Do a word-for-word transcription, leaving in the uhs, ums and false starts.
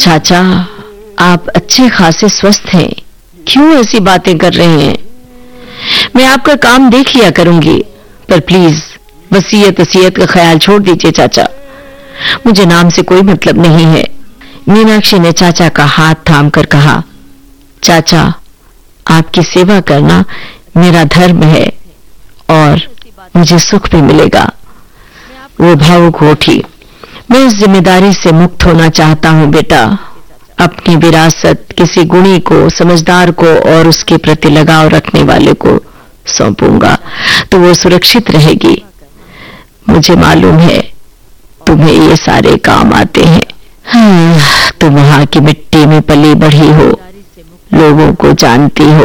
चाचा, आप अच्छे खासे स्वस्थ हैं, क्यों ऐसी बातें कर रहे हैं? मैं आपका काम देख लिया करूंगी, पर प्लीज वसीयत वसीयत का ख्याल छोड़ दीजिए चाचा। मुझे नाम से कोई मतलब नहीं है। मीनाक्षी ने चाचा का हाथ थामकर कहा, चाचा, आपकी सेवा करना मेरा धर्म है और मुझे सुख भी मिलेगा। वो भावुक हो उठी। मैं इस जिम्मेदारी से मुक्त होना चाहता हूं बेटा। अपनी विरासत किसी गुणी को, समझदार को और उसके प्रति लगाव रखने वाले को सौंपूंगा तो वो सुरक्षित रहेगी। मुझे मालूम है तुम्हें ये सारे काम आते हैं। हाँ, तुम वहां की मिट्टी में पली बढ़ी हो, लोगों को जानती हो।